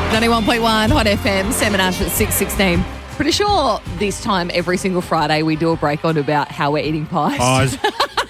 91.1 Hot FM, Sam and Ash at 6:16. Pretty sure this time every single Friday we do a break on about how we're eating pies. Pies.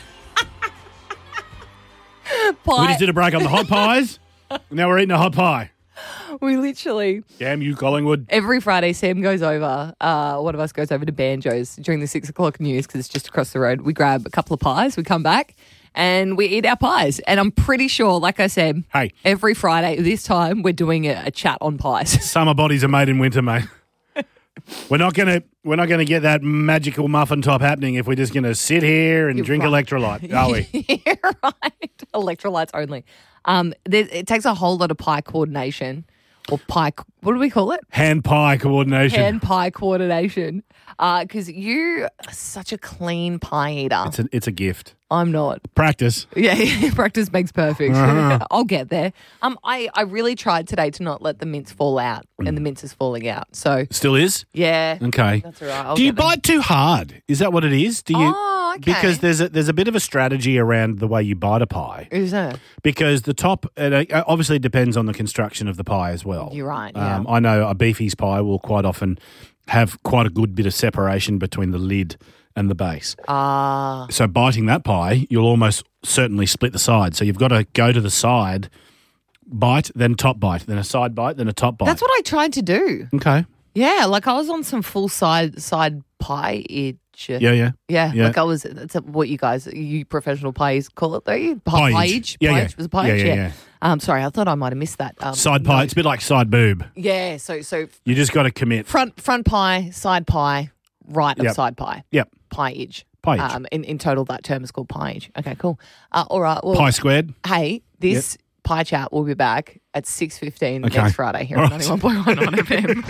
We just did a break on the hot pies. Now we're eating a hot pie. We literally, Damn you, Collingwood. every Friday Sam goes over, one of us goes over to Banjo's during the 6 o'clock news because it's just across the road. We grab a couple of pies, we come back and we eat our pies. And I'm pretty sure, like I said, Hey. every Friday this time we're doing a chat on pies. Summer bodies are made in winter, mate. We're not gonna get that magical muffin top happening if we're just gonna sit here and drink right. electrolyte, are we? Yeah, right. Electrolytes only. It takes a whole lot of pie coordination or pie. What do we call it? Hand pie coordination. Hand pie coordination. Because you are such a clean pie eater. It's a gift. I'm not. Practice. Yeah, practice makes perfect. Uh-huh. I'll get there. I really tried today to not let the mince fall out, and the mince is falling out. So Still is? yeah, Okay. that's all right. I'll Do you get there. bite too hard? Is that what it is? Do you? Oh, okay. Because there's a bit of a strategy around the way you bite a pie. Is that? Because the top, it obviously depends on the construction of the pie as well. You're right, yeah. I know a beefy's pie will quite often have quite a good bit of separation between the lid and the base. So biting that pie, you'll almost certainly split the side. So you've got to go to the side, bite, then top bite, then a side bite, then a top bite. That's what I tried to do. Okay. Yeah, like I was on some full side pie itch. Yeah. Yeah, Yeah. like I was. That's what you professional pies call it, though. You Pie-age. Yeah, Pie yeah. itch? Was it pie Yeah, itch? yeah, Sorry, I thought I might have missed that. Side pie, it's a bit like side boob. Yeah. So You just got to commit. front pie, side pie, right of Yep. side pie. Yep. Pie itch. Pie itch. In total, that term is called pie itch. Okay, cool. All right. Well, Pie squared. hey, this pie chat will be back at 6:15 Okay. next Friday here All at right. 91.1 on FM.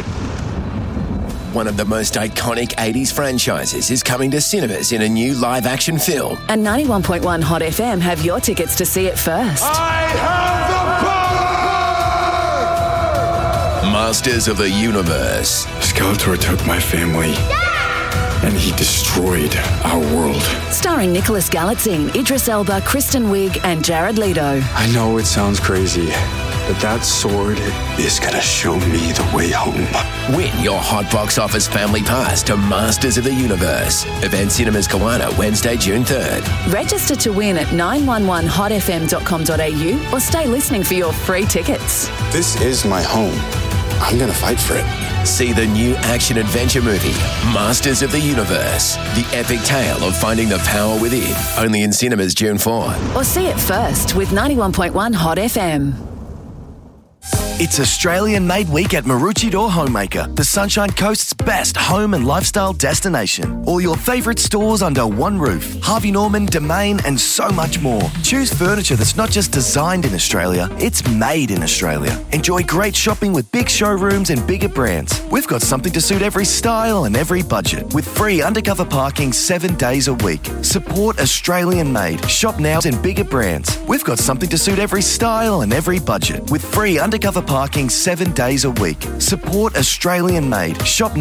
One of the most iconic 80s franchises is coming to cinemas in a new live-action film. And 91.1 Hot FM have your tickets to see it first. Masters of the Universe. Skeletor took my family. And he destroyed our world. Starring Nicholas Galitzine, Idris Elba, Kristen Wiig and Jared Leto. I know it sounds crazy, but that sword is gonna show me the way home. Win your hot box office family pass to Masters of the Universe. Event Cinemas Kawana, Wednesday, June 3rd. Register to win at 911hotfm.com.au or stay listening for your free tickets. This is my home. I'm gonna fight for it. See the new action-adventure movie, Masters of the Universe. The epic tale of finding the power within. Only in cinemas June 4. Or see it first with 91.1 Hot FM. It's Australian Made Week at Maroochydore Homemaker, the Sunshine Coast's best home and lifestyle destination. All your favourite stores under one roof. Harvey Norman, Domain and so much more. Choose furniture that's not just designed in Australia, it's made in Australia. Enjoy great shopping with big showrooms and bigger brands. We've got something to suit every style and every budget. With free undercover parking 7 days a week. Support Australian Made. Shop now in bigger brands. We've got something to suit every style and every budget. With free undercover parking 7 days a week. Support Australian Made. Shop